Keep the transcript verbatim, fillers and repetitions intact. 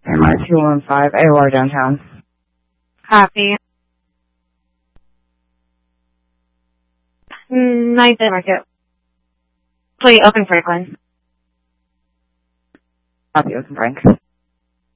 M I two one five, A O R downtown. Copy. Ninth Market. Please, open Franklin. Copy, open Frank.